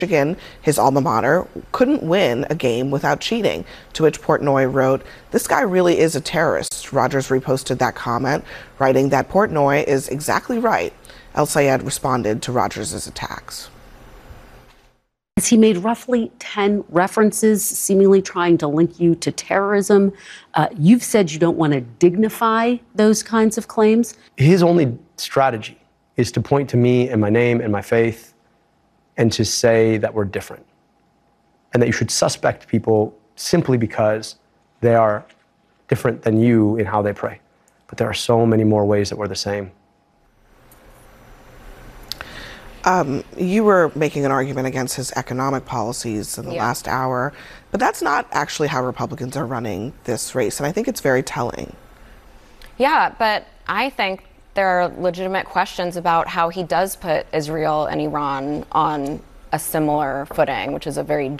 Michigan, his alma mater, couldn't win a game without cheating, to which Portnoy wrote, "This guy really is a terrorist." Rogers reposted that comment, writing that Portnoy is exactly right. El Sayed responded to Rogers' attacks. He made roughly 10 references, seemingly trying to link you to terrorism. You've said you don't want to dignify those kinds of claims. His only strategy is to point to me and my name and my faith and to say that we're different and that you should suspect people simply because they are different than you in how they pray. But there are so many more ways that we're the same. You were making an argument against his economic policies in the last hour, but that's not actually how Republicans are running this race, and I think it's very telling. Yeah, but I think there are legitimate questions about how he does put Israel and Iran on a similar footing, which is a very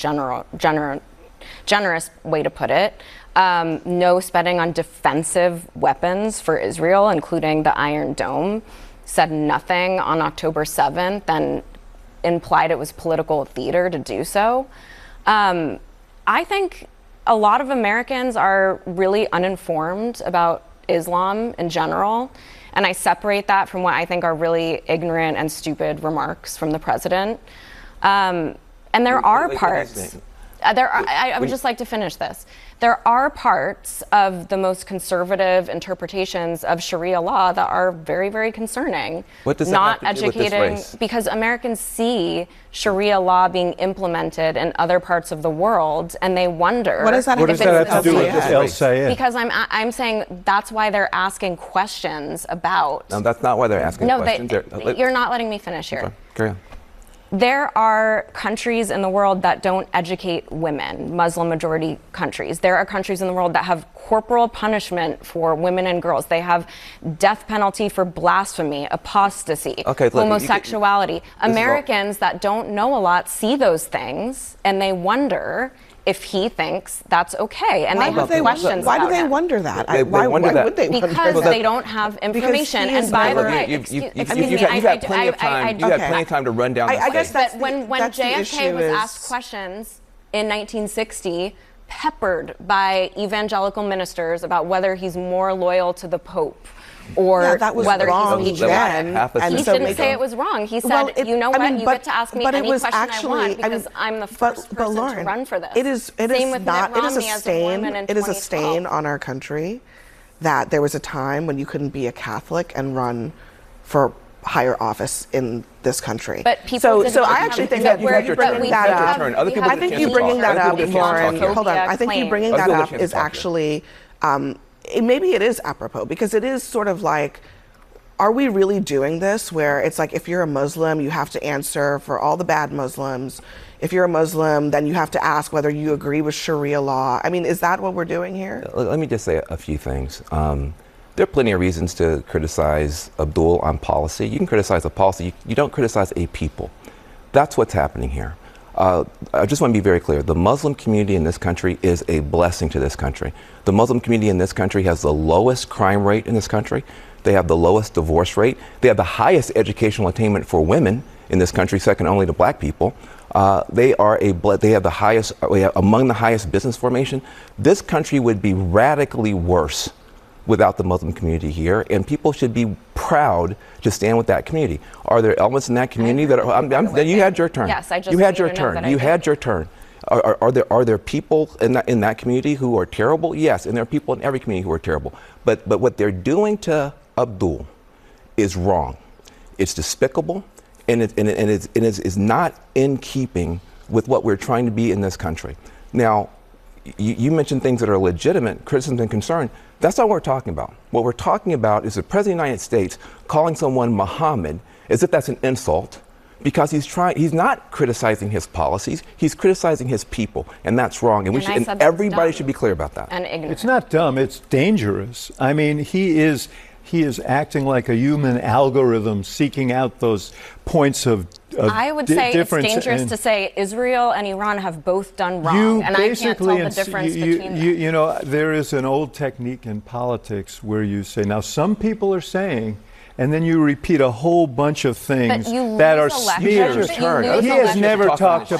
generous way to put it. No spending on defensive weapons for Israel, including the Iron Dome. Said nothing on October 7th and implied it was political theater to do so. I think a lot of Americans are really uninformed about Islam in general, and I separate that from what I think are really ignorant and stupid remarks from the president. And there are parts. I would just like to finish this. There are parts of the most conservative interpretations of Sharia law that are very, very concerning. What does that not have to do with this educating, race? because Americans see Sharia law being implemented in other parts of the world, and they wonder. What does that if have it's to do with El Sayed? Because I'm saying that's why they're asking questions about. No, that's not why they're asking questions. You're not letting me finish here. Okay, carry on. There are countries in the world that don't educate women, Muslim majority countries. There are countries in the world that have corporal punishment for women and girls. They have death penalty for blasphemy, apostasy, homosexuality. Americans that don't know a lot see those things and they wonder if he thinks that's okay, and they have questions. Why do they about him. wonder that? Why would they wonder Because that? they don't have information. And by the way, you've had plenty of time. You had plenty of time to run down. I guess that when JFK was asked questions in 1960, peppered by evangelical ministers about whether he's more loyal to the Pope or that was whether wrong he's patriotic. then. He didn't say it was wrong. He said, you know what, you get to ask me any question I want because I'm the first person to run for this. It is a stain on our country that there was a time when you couldn't be a Catholic and run for higher office in this country. But people so I actually think that you're bringing that up. I think you bringing that up, Lauren. Hold on. I think you bringing that up is actually. Maybe it is apropos because it is sort of like, are we really doing this where it's like if you're a Muslim, you have to answer for all the bad Muslims. If you're a Muslim, then you have to ask whether you agree with Sharia law. I mean, is that what we're doing here? Let me just say a few things. There are plenty of reasons to criticize Abdul on policy. You can criticize a policy. You don't criticize a people. That's what's happening here. I just want to be very clear. The Muslim community in this country is a blessing to this country. The Muslim community in this country has the lowest crime rate in this country. They have the lowest divorce rate. They have the highest educational attainment for women in this country, second only to black people. They have the highest, among the highest business formation. This country would be radically worse without the Muslim community here, and people should be proud to stand with that community. Are there elements in that community that are? You had your turn. Yes, I just. You had your turn. You had your turn. Are there people in that community who are terrible? Yes, and there are people in every community who are terrible. But what they're doing to Abdul is wrong. It's despicable, and it is not in keeping with what we're trying to be in this country. Now, you mentioned things that are legitimate criticism and concern. That's not what we're talking about. What we're talking about is the President of the United States calling someone Muhammad as if that's an insult, because he's not criticizing his policies, he's criticizing his people, and that's wrong. And everybody should be clear about that. And ignorant. It's not dumb, it's dangerous. I mean, he is acting like a human algorithm seeking out those points of I would say it's dangerous to say Israel and Iran have both done wrong, and I can't tell the difference between them. You know, there is an old technique in politics where you say, now some people are saying, and then you repeat a whole bunch of things that are smears. He has He has never talked